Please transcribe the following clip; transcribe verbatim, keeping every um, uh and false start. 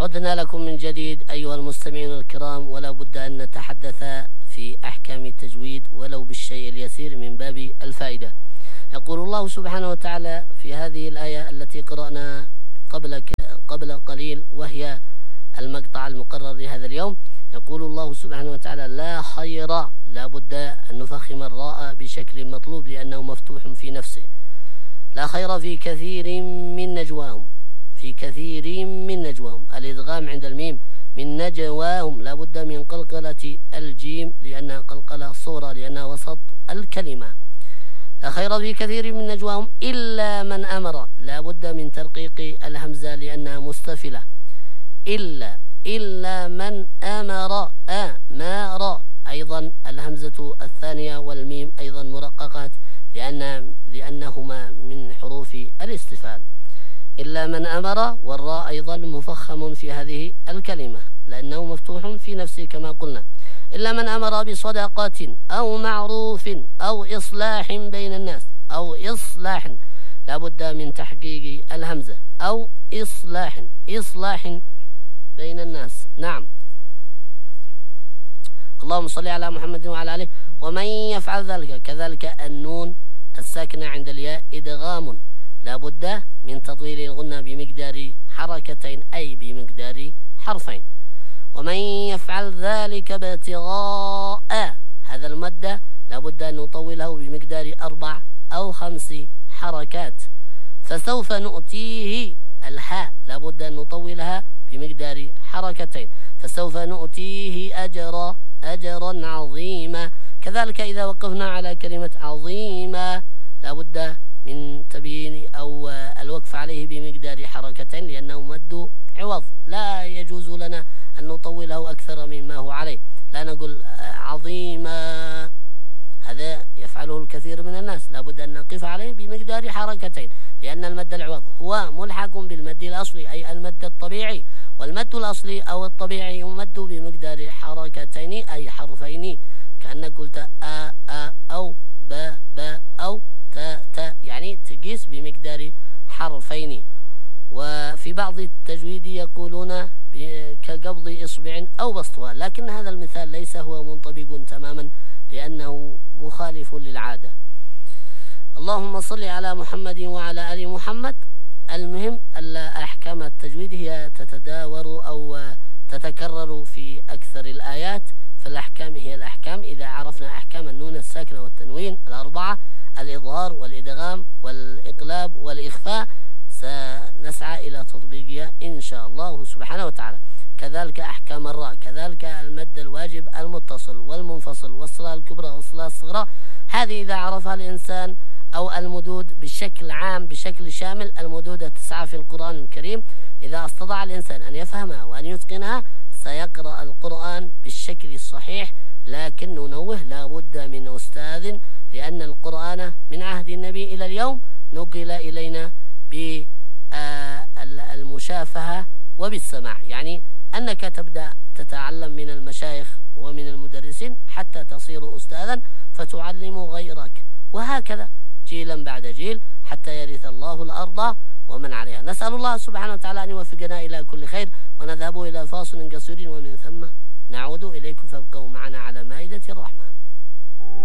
عدنا لكم من جديد أيها المستمعون الكرام، ولا بد أن نتحدث في أحكام التجويد ولو بالشيء اليسير من باب الفائدة. يقول الله سبحانه وتعالى في هذه الآية التي قرأنا قبل قبل قليل، وهي المقطع المقرر لهذا اليوم. يقول الله سبحانه وتعالى: لا خير، لا بد أن نفخم الراء بشكل مطلوب لأنه مفتوح في نفسه. لا خير في كثير من نجواهم، في كثير من نجواهم، الإدغام عند الميم، من نجواهم لا بد من قلقلة الجيم لأنها قلقلة صورة لأنها وسط الكلمة. لا خير في كثير من نجواهم إلا من أمر، لا بد من ترقيق الهمزة لأنها مستفلة. إلا إلا من أمر، أمر أيضا الهمزة الثانية والميم أيضا مرققات لأن لأنهما من حروف الاستفال. إلا من أمر، والراء أيضا مفخم في هذه الكلمة لأنه مفتوح في نفسه كما قلنا. إلا من أمر بصدقة أو معروف أو إصلاح بين الناس، أو إصلاح لا بد من تحقيق الهمزة، أو إصلاح، إصلاح بين الناس. نعم، اللهم صل على محمد وعلى آله. ومن يفعل ذلك، كذلك النون الساكنة عند الياء إدغام، لا بد من تطويل الغنة بمقدار حركتين أي بمقدار حرفين. ومن يفعل ذلك ابتغاء، هذا المادة لا بد أن نطوله بمقدار أربع أو خمس حركات. فسوف نؤتيه، الحاء لا بد أن نطولها بمقدار حركتين. فسوف نؤتيه أجرا، أجرا عظيما. كذلك إذا وقفنا على كلمة عظيما لا بد من تبيين أو الوقف عليه بمقدار حركتين لأنه مد عوض، لا يجوز لنا أن نطوله أكثر مما هو عليه. لا نقول عظيما، هذا يفعله الكثير من الناس، لا بد أن نقف عليه بمقدار حركتين لأن المد العوض هو ملحق بالمد الأصلي أي المد الطبيعي، والمد الأصلي أو الطبيعي يمد بمقدار حركتين أي حرفين، كأنك قلت أ أ أو ب ب أو ت ت، يعني تقيس بمقدار حرفين. وفي بعض التجويد يقولون كقبض إصبع أو بسطها، لكن هذا المثال ليس هو منطبق تماما لأنه مخالف للعادة. اللهم صل على محمد وعلى آل محمد. المهم أن أحكام التجويد هي تتداور أو تتكرر في أكثر الآيات، فالأحكام هي الأحكام. إذا عرفنا أحكام النون الساكنة والتنوين الأربعة، الإظهار والإدغام والإقلاب والإخفاء، سنسعى إلى تطبيقها إن شاء الله سبحانه وتعالى. كذلك أحكام الراء، كذلك المد الواجب المتصل والمنفصل والصلة الكبرى والصلة الصغرى، هذه إذا عرفها الإنسان، أو المدود بشكل عام بشكل شامل، المدود التسعة في القرآن الكريم، إذا استطاع الإنسان أن يفهمها وأن يتقنها سيقرأ القرآن بالشكل الصحيح. لكن ننوه لا بد من أستاذ، لأن القرآن من عهد النبي إلى اليوم نقل إلينا بالمشافهة وبالسماع، يعني أنك تبدأ تتعلم من المشايخ ومن المدرسين حتى تصير أستاذا فتعلم غيرك، وهكذا جيلا بعد جيل حتى يرث الله الأرض ومن عليها. نسأل الله سبحانه وتعالى أن يوفقنا إلى كل خير، ونذهب إلى فاصل قصير ومن ثم نعود إليكم، فابقوا معنا على مائدة الرحمن.